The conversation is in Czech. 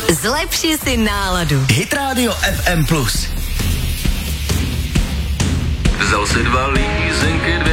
Zlepši si náladu. Hit Radio FM+. Vzal si 2 lízenky, 2